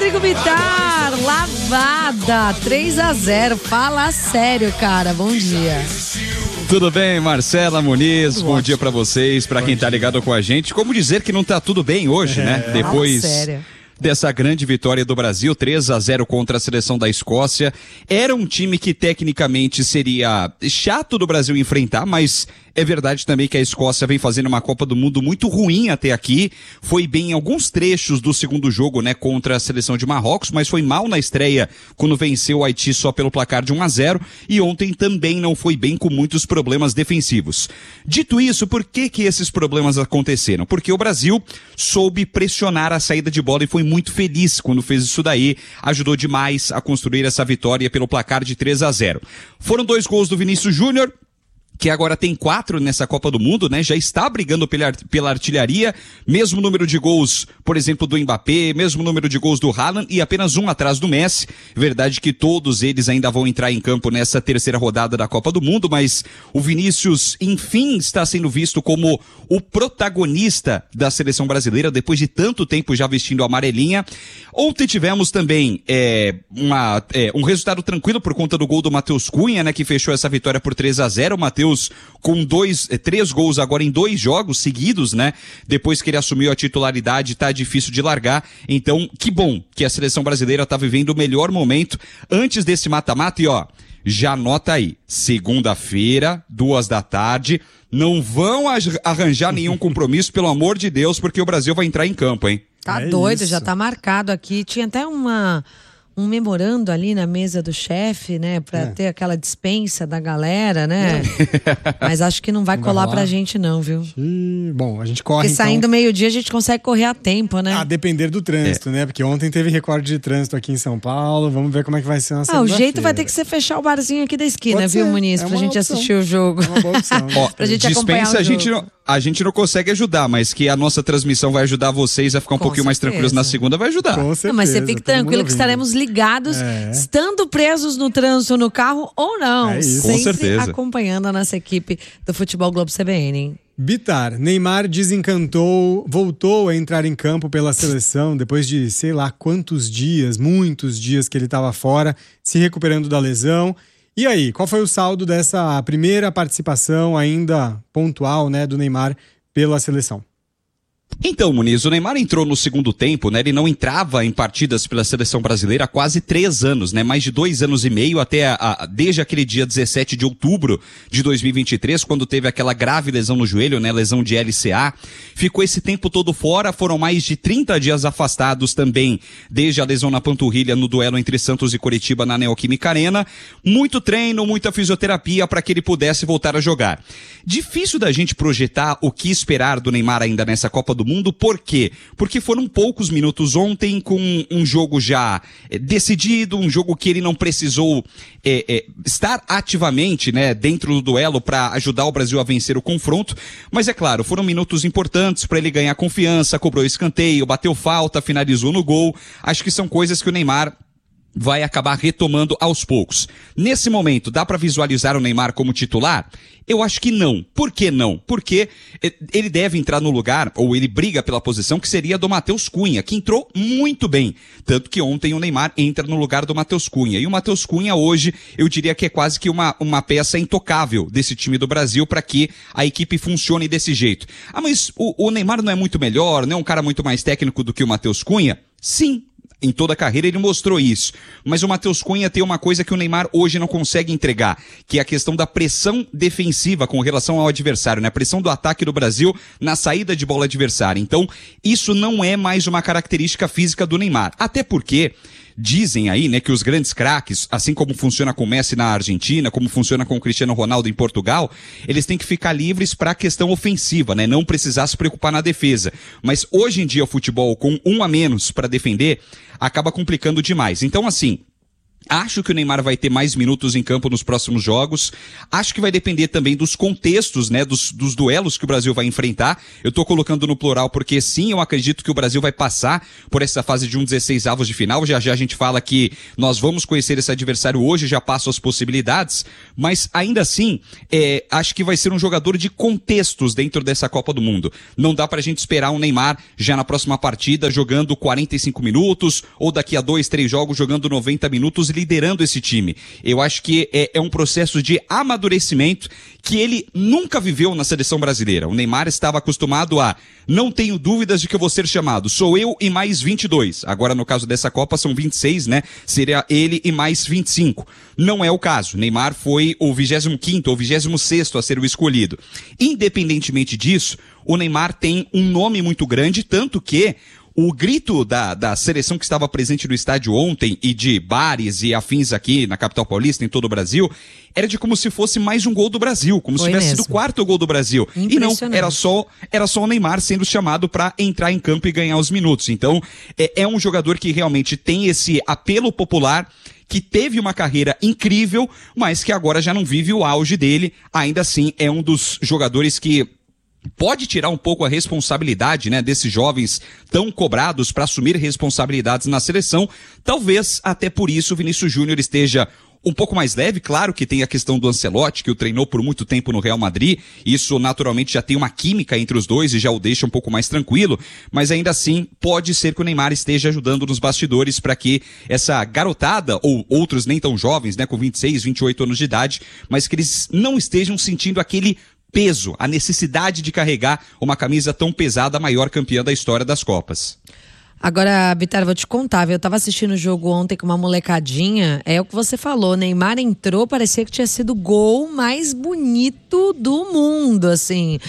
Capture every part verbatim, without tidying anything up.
Rodrigo Bittar, lavada, três a zero. Fala sério, cara. Bom dia. Tudo bem, Marcela Muniz? Tudo bom ótimo. Dia pra vocês, pra bom quem dia. Tá ligado com a gente. Como dizer que não tá tudo bem hoje, é. né? Depois dessa grande vitória do Brasil, três a zero contra a seleção da Escócia. Era um time que tecnicamente seria chato do Brasil enfrentar, mas é verdade também que a Escócia vem fazendo uma Copa do Mundo muito ruim até aqui. Foi bem em alguns trechos do segundo jogo, né, contra a seleção de Marrocos, mas foi mal na estreia quando venceu o Haiti só pelo placar de um a zero. E ontem também não foi bem, com muitos problemas defensivos. Dito isso, por que que esses problemas aconteceram? Porque o Brasil soube pressionar a saída de bola e foi muito feliz quando fez isso daí. Ajudou demais a construir essa vitória pelo placar de três a zero. Foram dois gols do Vinícius Júnior, que agora tem quatro nessa Copa do Mundo, né? Já está brigando pela, pela artilharia, mesmo número de gols, por exemplo, do Mbappé, mesmo número de gols do Haaland e apenas um atrás do Messi. Verdade que todos eles ainda vão entrar em campo nessa terceira rodada da Copa do Mundo, mas o Vinícius, enfim, está sendo visto como o protagonista da seleção brasileira, depois de tanto tempo já vestindo a amarelinha. Ontem tivemos também é, uma, é, um resultado tranquilo por conta do gol do Matheus Cunha, né? Que fechou essa vitória por três a zero. O Matheus com dois, três gols agora em dois jogos seguidos, né? Depois que ele assumiu a titularidade, tá difícil de largar. Então, que bom que a seleção brasileira tá vivendo o melhor momento antes desse mata-mata. E ó, já anota aí, segunda-feira, duas da tarde, não vão arranjar nenhum compromisso, pelo amor de Deus, porque o Brasil vai entrar em campo, hein? Tá é doido, isso. Já tá marcado aqui. Tinha até uma... um memorando ali na mesa do chefe, né? Pra é. ter aquela dispensa da galera, né? É. Mas acho que não vai não colar vai pra gente não, viu? Ih, bom, a gente corre Porque então... saindo meio-dia a gente consegue correr a tempo, né? A depender do trânsito, é. né? Porque ontem teve recorde de trânsito aqui em São Paulo. Vamos ver como é que vai ser na segunda-feira. Ah, o jeito vai ter que ser fechar o barzinho aqui da esquina, Pode viu, ser. Muniz? É pra gente opção. assistir o jogo. É uma boa opção. Ó, pra gente dispensa, acompanhar o jogo. A gente não... A gente não consegue ajudar, mas que a nossa transmissão vai ajudar vocês a ficar um Com pouquinho certeza. mais tranquilos na segunda, vai ajudar. Com certeza, não, mas você fique tranquilo que estaremos ligados, é. estando presos no trânsito, no carro ou não. É isso. Com certeza. Acompanhando a nossa equipe do Futebol Globo C B N, hein? Bittar, Neymar desencantou, voltou a entrar em campo pela seleção depois de sei lá quantos dias, muitos dias que ele estava fora, se recuperando da lesão. E aí, qual foi o saldo dessa primeira participação ainda pontual, né, do Neymar pela seleção? Então, Muniz, o Neymar entrou no segundo tempo, né? Ele não entrava em partidas pela seleção brasileira há quase três anos, né? Mais de dois anos e meio, até a, a, desde aquele dia dezessete de outubro de dois mil e vinte e três, quando teve aquela grave lesão no joelho, né? Lesão de L C A. Ficou esse tempo todo fora, foram mais de trinta dias afastados também, desde a lesão na panturrilha no duelo entre Santos e Coritiba na Neoquímica Arena. Muito treino, muita fisioterapia para que ele pudesse voltar a jogar. Difícil da gente projetar o que esperar do Neymar ainda nessa Copa do Mundo. Por quê? Porque foram poucos minutos ontem, com um jogo já é, decidido, um jogo que ele não precisou é, é, estar ativamente, né, dentro do duelo para ajudar o Brasil a vencer o confronto. Mas é claro, foram minutos importantes para ele ganhar confiança, cobrou escanteio, bateu falta, finalizou no gol. Acho que são coisas que o Neymar vai acabar retomando aos poucos. Nesse momento, dá para visualizar o Neymar como titular? Eu acho que não. Por que não? Porque ele deve entrar no lugar, ou ele briga pela posição que seria do Matheus Cunha, que entrou muito bem. Tanto que ontem o Neymar entra no lugar do Matheus Cunha. E o Matheus Cunha hoje, eu diria que é quase que uma, uma peça intocável desse time do Brasil para que a equipe funcione desse jeito. Ah, mas o, o Neymar não é muito melhor, não é um cara muito mais técnico do que o Matheus Cunha? Sim. Em toda a carreira ele mostrou isso. Mas o Matheus Cunha tem uma coisa que o Neymar hoje não consegue entregar, que é a questão da pressão defensiva com relação ao adversário, né? A pressão do ataque do Brasil na saída de bola adversária. Então, isso não é mais uma característica física do Neymar. Até porque dizem aí, né, que os grandes craques, assim como funciona com o Messi na Argentina, como funciona com o Cristiano Ronaldo em Portugal, eles têm que ficar livres para a questão ofensiva, né? Não precisar se preocupar na defesa. Mas hoje em dia o futebol com um a menos para defender acaba complicando demais. Então, assim, Acho que o Neymar vai ter mais minutos em campo nos próximos jogos. Acho que vai depender também dos contextos, né, dos, dos duelos que o Brasil vai enfrentar. Eu tô colocando no plural porque sim, eu acredito que o Brasil vai passar por essa fase de um dezesseis avos de final. Já já a gente fala que nós vamos conhecer esse adversário hoje, já passo as possibilidades. Mas ainda assim, é, acho que vai ser um jogador de contextos dentro dessa Copa do Mundo. Não dá pra gente esperar um Neymar já na próxima partida jogando quarenta e cinco minutos ou daqui a dois, três jogos jogando noventa minutos e liderando esse time. Eu acho que é, é um processo de amadurecimento que ele nunca viveu na seleção brasileira. O Neymar estava acostumado a não tenho dúvidas de que eu vou ser chamado. Sou eu e mais vinte e dois. Agora, no caso dessa Copa, são vinte e seis, né? Seria ele e mais vinte e cinco. Não é o caso. Neymar foi o vigésimo quinto ou vigésimo sexto a ser o escolhido. Independentemente disso, o Neymar tem um nome muito grande, tanto que o grito da, da seleção que estava presente no estádio ontem e de bares e afins aqui na capital paulista, em todo o Brasil, era de como se fosse mais um gol do Brasil, como Foi se tivesse mesmo. sido o quarto gol do Brasil. E não, era só, era só o Neymar sendo chamado para entrar em campo e ganhar os minutos. Então, é, é um jogador que realmente tem esse apelo popular, que teve uma carreira incrível, mas que agora já não vive o auge dele. Ainda assim, é um dos jogadores que pode tirar um pouco a responsabilidade, né, desses jovens tão cobrados para assumir responsabilidades na seleção. Talvez até por isso o Vinícius Júnior esteja um pouco mais leve. Claro que tem a questão do Ancelotti, que o treinou por muito tempo no Real Madrid. Isso naturalmente já tem uma química entre os dois e já o deixa um pouco mais tranquilo. Mas ainda assim, pode ser que o Neymar esteja ajudando nos bastidores para que essa garotada, ou outros nem tão jovens, né, com vinte e seis, vinte e oito anos de idade, mas que eles não estejam sentindo aquele peso, a necessidade de carregar uma camisa tão pesada, a maior campeã da história das Copas. Agora, Bitar, vou te contar, viu? Eu tava assistindo o jogo ontem com uma molecadinha, é o que você falou, Neymar entrou, parecia que tinha sido o gol mais bonito do mundo, assim.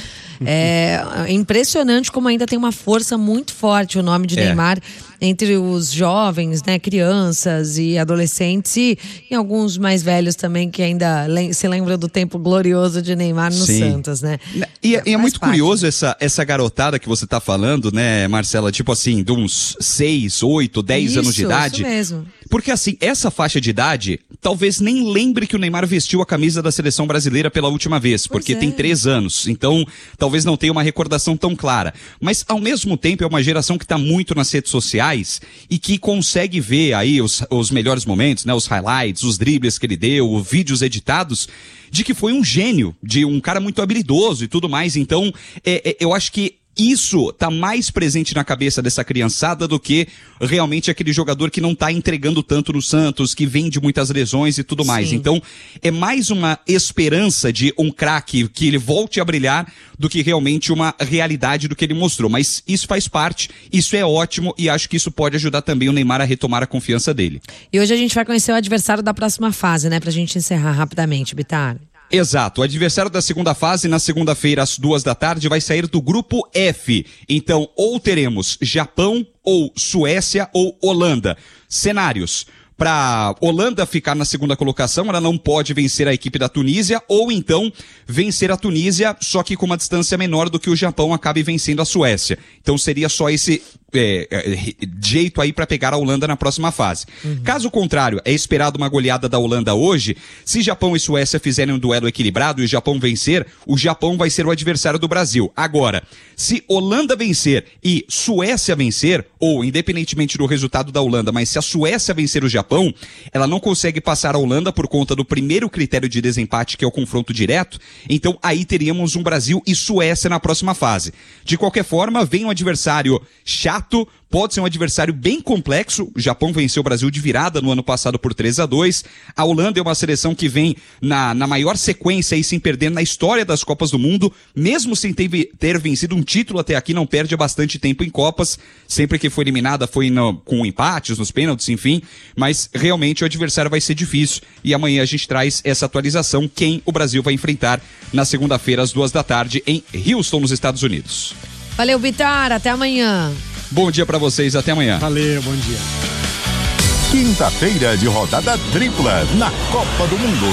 É impressionante como ainda tem uma força muito forte o nome de é. Neymar entre os jovens, né, crianças e adolescentes e, e alguns mais velhos também que ainda lem- se lembram do tempo glorioso de Neymar no Sim. Santos, né? E é, e é muito parte. curioso essa, essa garotada que você tá falando, né, Marcela, tipo assim, de uns seis, oito, dez anos de idade. Isso mesmo. Porque assim, essa faixa de idade talvez nem lembre que o Neymar vestiu a camisa da seleção brasileira pela última vez, pois porque é. tem três anos, então talvez não tenha uma recordação tão clara. Mas ao mesmo tempo é uma geração que tá muito nas redes sociais e que consegue ver aí os, os melhores momentos, né, os highlights, os dribles que ele deu, os vídeos editados, de que foi um gênio, de um cara muito habilidoso e tudo mais. Então, é, é, eu acho que isso tá mais presente na cabeça dessa criançada do que realmente aquele jogador que não tá entregando tanto no Santos, que vem de muitas lesões e tudo mais. Sim. Então, é mais uma esperança de um craque que ele volte a brilhar do que realmente uma realidade do que ele mostrou. Mas isso faz parte, isso é ótimo e acho que isso pode ajudar também o Neymar a retomar a confiança dele. E hoje a gente vai conhecer o adversário da próxima fase, né? Pra gente encerrar rapidamente, Bitar. Exato, o adversário da segunda fase, na segunda-feira, às duas da tarde, vai sair do grupo F. Então, ou teremos Japão, ou Suécia, ou Holanda. Cenários. Para Holanda ficar na segunda colocação, ela não pode vencer a equipe da Tunísia, ou então vencer a Tunísia, só que com uma distância menor do que o Japão acabe vencendo a Suécia. Então seria só esse é, é, jeito aí para pegar a Holanda na próxima fase. Uhum. Caso contrário, é esperado uma goleada da Holanda hoje. Se Japão e Suécia fizerem um duelo equilibrado e o Japão vencer, o Japão vai ser o adversário do Brasil. Agora, se Holanda vencer e Suécia vencer, ou independentemente do resultado da Holanda, mas se a Suécia vencer o Japão, ela não consegue passar a Holanda por conta do primeiro critério de desempate, que é o confronto direto. Então aí teríamos um Brasil e Suécia na próxima fase. De qualquer forma, vem um adversário chato, pode ser um adversário bem complexo. O Japão venceu o Brasil de virada no ano passado por três a dois. A Holanda é uma seleção que vem na, na maior sequência e sem perder na história das Copas do Mundo, mesmo sem ter, ter vencido um título até aqui, não perde há bastante tempo em Copas. Sempre que foi eliminada foi no, com empates, nos pênaltis, enfim. Mas realmente o adversário vai ser difícil. E amanhã a gente traz essa atualização, quem o Brasil vai enfrentar na segunda-feira às duas da tarde em Houston, nos Estados Unidos. Valeu, Bitar, até amanhã. Bom dia pra vocês, até amanhã. Valeu, bom dia. Quinta-feira de rodada tripla na Copa do Mundo.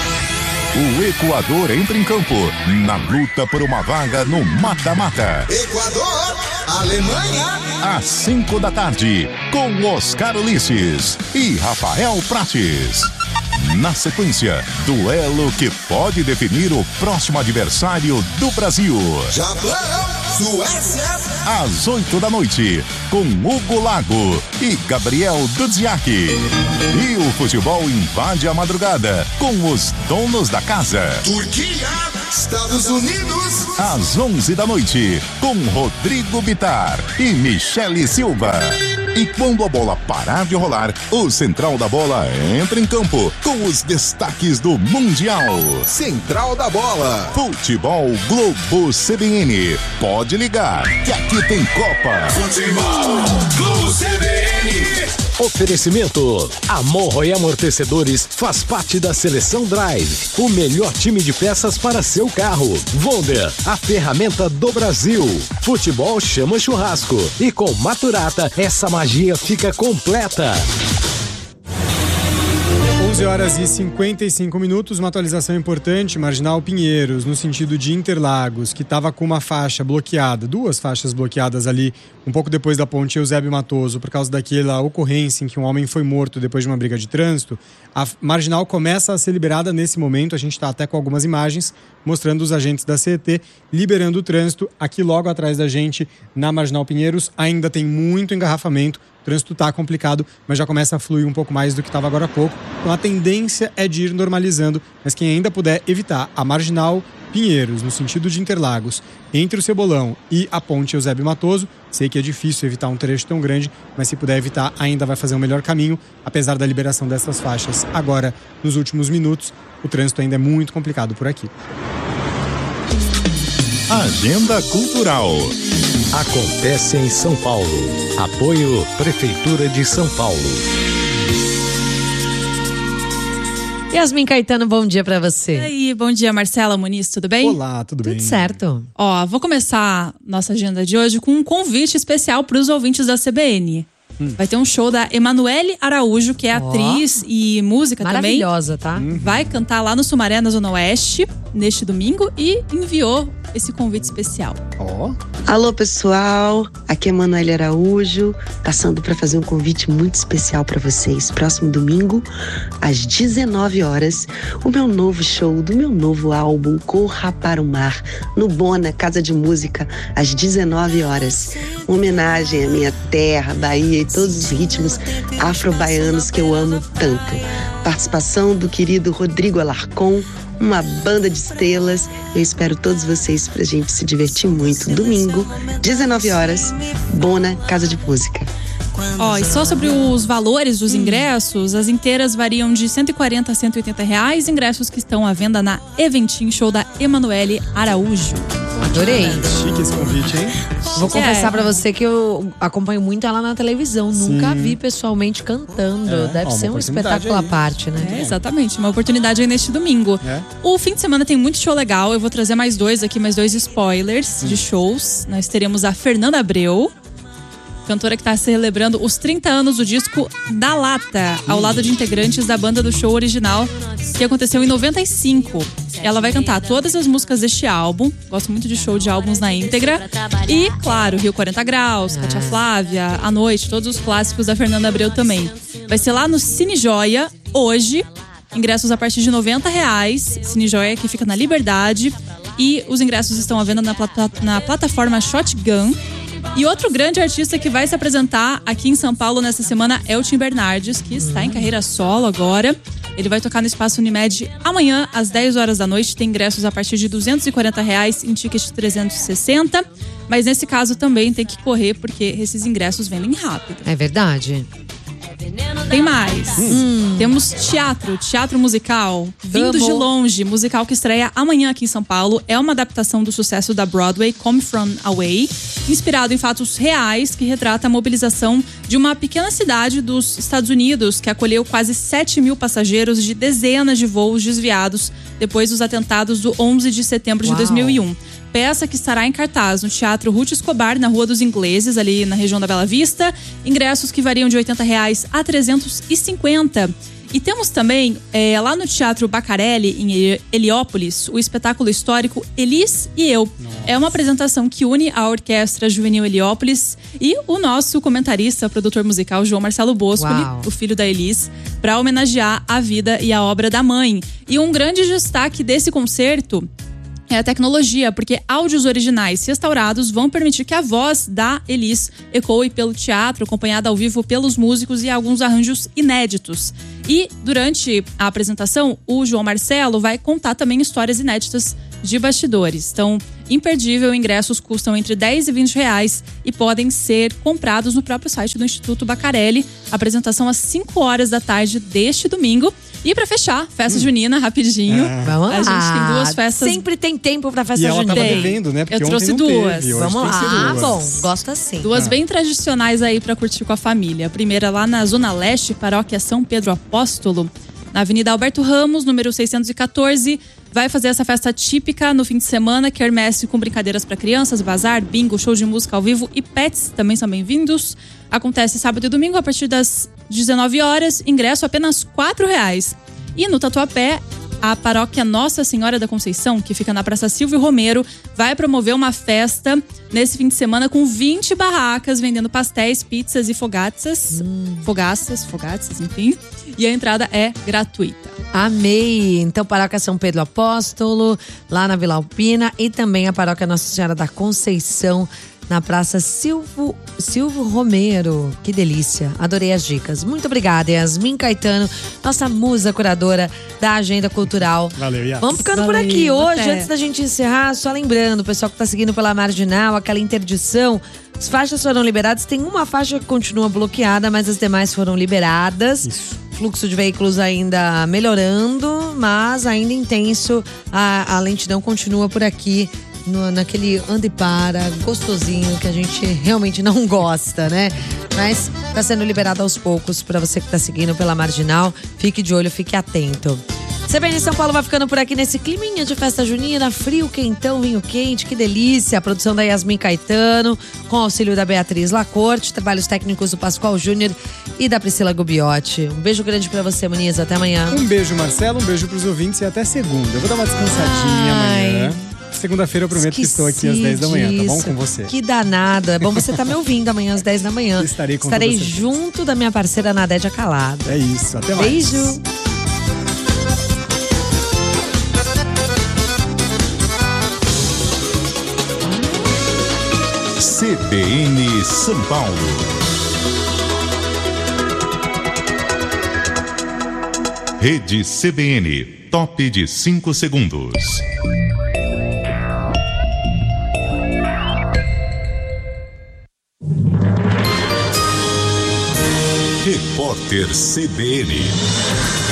O Equador entra em campo na luta por uma vaga no mata-mata. Equador! Alemanha. Às cinco da tarde, com Oscar Ulisses e Rafael Prates. Na sequência, duelo que pode definir o próximo adversário do Brasil. Japão, Suécia. Às oito da noite, com Hugo Lago e Gabriel Dudziak. E o futebol invade a madrugada com os donos da casa. Turquia, Estados Unidos. Às onze da noite, com Rodrigo Bitar e Michele Silva. E quando a bola parar de rolar, o Central da Bola entra em campo com os destaques do Mundial. Central da Bola. Futebol Globo C B N. Pode ligar, que aqui tem Copa. Futebol Globo C B N. Oferecimento: Amorro e Amortecedores faz parte da Seleção Drive, o melhor time de peças para seu carro. Wonder, a ferramenta do Brasil. Futebol chama churrasco. E com Maturata, essa magia fica completa. onze horas e cinquenta e cinco minutos, uma atualização importante. Marginal Pinheiros, no sentido de Interlagos, que estava com uma faixa bloqueada, duas faixas bloqueadas ali, um pouco depois da ponte Eusébio Matoso, por causa daquela ocorrência em que um homem foi morto depois de uma briga de trânsito. A marginal começa a ser liberada nesse momento. A gente está até com algumas imagens mostrando os agentes da C E T liberando o trânsito. Aqui logo atrás da gente, na Marginal Pinheiros, ainda tem muito engarrafamento. O trânsito está complicado, mas já começa a fluir um pouco mais do que estava agora há pouco. Então a tendência é de ir normalizando, mas quem ainda puder evitar a Marginal Pinheiros, no sentido de Interlagos, entre o Cebolão e a ponte Eusébio Matoso, sei que é difícil evitar um trecho tão grande, mas se puder evitar, ainda vai fazer um melhor caminho, apesar da liberação dessas faixas. Agora, nos últimos minutos, o trânsito ainda é muito complicado por aqui. Agenda Cultural. Acontece em São Paulo. Apoio Prefeitura de São Paulo. Yasmin Caetano, bom dia pra você. E aí, bom dia, Marcela Muniz, tudo bem? Olá, tudo bem? Tudo certo. Ó, vou começar nossa agenda de hoje com um convite especial para os ouvintes da C B N. Hum. Vai ter um show da Emanuele Araújo, que é oh. atriz e música maravilhosa, também. Maravilhosa, tá? Vai cantar lá no Sumaré, na Zona Oeste, neste domingo, e enviou esse convite especial. Ó. Oh. Alô, pessoal. Aqui é Emanuele Araújo, passando para fazer um convite muito especial para vocês. Próximo domingo, às dezenove horas, o meu novo show do meu novo álbum Corra para o Mar, no Bona, Casa de Música, às dezenove horas. Uma homenagem à minha terra, Bahia e todos os ritmos afro-baianos que eu amo tanto. Participação do querido Rodrigo Alarcon, uma banda de estrelas. Eu espero todos vocês pra gente se divertir muito. Domingo, dezenove horas, Bona, Casa de Música. Ó, e só sobre os valores dos ingressos, as inteiras variam de cento e quarenta a cento e oitenta reais, ingressos que estão à venda na Eventim Show da Emanuele Araújo. Adorei. Chique esse convite, hein? Vou confessar é. pra você que eu acompanho muito ela na televisão. Sim. Nunca vi pessoalmente cantando. É. Deve Ó, ser um espetáculo à parte, né? É, exatamente. Uma oportunidade aí neste domingo. É. O fim de semana tem muito show legal. Eu vou trazer mais dois aqui, mais dois spoilers hum. de shows. Nós teremos a Fernanda Abreu, cantora que está celebrando os trinta anos do disco Da Lata, ao lado de integrantes da banda do show original, que aconteceu em noventa e cinco. Ela vai cantar todas as músicas deste álbum. Gosto muito de show de álbuns na íntegra. E, claro, Rio quarenta Graus, Cátia Flávia, A Noite, todos os clássicos da Fernanda Abreu também. Vai ser lá no Cine Joia, hoje. Ingressos a partir de noventa reais. Cine Joia, que fica na Liberdade. E os ingressos estão à venda na, plata- na plataforma Shotgun. E outro grande artista que vai se apresentar aqui em São Paulo nessa semana é o Tim Bernardes, que está em carreira solo agora. Ele vai tocar no Espaço Unimed amanhã, às dez horas da noite. Tem ingressos a partir de duzentos e quarenta reais, em ticket de trezentos e sessenta. Mas nesse caso também tem que correr, porque esses ingressos vendem rápido. É verdade. Tem mais. Hum. Temos teatro, teatro musical, Vindo Amo. de Longe, musical que estreia amanhã aqui em São Paulo. É uma adaptação do sucesso da Broadway, Come From Away, inspirado em fatos reais que retrata a mobilização de uma pequena cidade dos Estados Unidos que acolheu quase sete mil passageiros de dezenas de voos desviados depois dos atentados do onze de setembro de Uau. dois mil e um. Peça que estará em cartaz no Teatro Ruth Escobar, na Rua dos Ingleses, ali na região da Bela Vista. Ingressos que variam de oitenta reais a trezentos e cinquenta. E temos também, é, lá no Teatro Bacarelli, em Heliópolis, o espetáculo histórico Elis e Eu. Nossa. É uma apresentação que une a Orquestra Juvenil Heliópolis e o nosso comentarista, produtor musical, João Marcelo Boscoli, o filho da Elis, para homenagear a vida e a obra da mãe. E um grande destaque desse concerto é a tecnologia, porque áudios originais restaurados vão permitir que a voz da Elis ecoe pelo teatro, acompanhada ao vivo pelos músicos e alguns arranjos inéditos. E durante a apresentação, o João Marcelo vai contar também histórias inéditas de bastidores. Então, imperdível, ingressos custam entre dez e vinte reais e podem ser comprados no próprio site do Instituto Bacarelli. Apresentação às cinco horas da tarde deste domingo. E pra fechar, festa hum. junina, rapidinho. É. Vamos lá. A gente tem duas festas. Sempre tem tempo pra festa e ela junina. Tava devendo, né? Porque eu trouxe duas. Teve, Vamos lá. Ah, duas. bom. Gosto assim. Duas ah. bem tradicionais aí pra curtir com a família. A primeira lá na Zona Leste, Paróquia São Pedro Apóstolo, na Avenida Alberto Ramos, número seiscentos e quatorze. Vai fazer essa festa típica no fim de semana, quermesse com brincadeiras para crianças, bazar, bingo, show de música ao vivo e pets também são bem-vindos. Acontece sábado e domingo a partir das dezenove horas, ingresso apenas quatro reais. E no Tatuapé, a paróquia Nossa Senhora da Conceição, que fica na Praça Silvio Romero, vai promover uma festa nesse fim de semana com vinte barracas vendendo pastéis, pizzas e fogaças. Hum. Fogaças, fogaças, enfim. E a entrada é gratuita. Amei! Então, Paróquia São Pedro Apóstolo, lá na Vila Alpina, e também a Paróquia Nossa Senhora da Conceição, na Praça Silvio, Silvio Romero. Que delícia, adorei as dicas. Muito obrigada, Yasmin Caetano, nossa musa curadora da Agenda Cultural. Valeu, Yas. Vamos ficando Valeu, por aqui hoje, até. Antes da gente encerrar, só lembrando, o pessoal que tá seguindo pela Marginal, aquela interdição, as faixas foram liberadas, tem uma faixa que continua bloqueada, mas as demais foram liberadas. Isso. Fluxo de veículos ainda melhorando, mas ainda intenso, a, a lentidão continua por aqui. No, naquele anda e para, gostosinho, que a gente realmente não gosta, né? Mas tá sendo liberado aos poucos para você que tá seguindo pela Marginal. Fique de olho, fique atento. C B N São Paulo vai ficando por aqui nesse climinha de festa junina, frio, quentão, vinho quente, que delícia. A produção da Yasmin Caetano, com auxílio da Beatriz Lacorte, trabalhos técnicos do Pascoal Júnior e da Priscila Gubiotti. Um beijo grande pra você, Muniz, até amanhã. Um beijo, Marcelo, um beijo pros ouvintes e até segunda. Eu vou dar uma descansadinha Ai. amanhã. Segunda-feira eu prometo Esqueci que estou aqui às dez da manhã, tá bom? Com você. Que danado. É bom você estar tá me ouvindo amanhã às dez da manhã. Estarei com Estarei você. junto da minha parceira Nadédia Calado. É isso, até mais. Beijo. C B N São Paulo. Rede C B N, top de cinco segundos. Repórter C B N.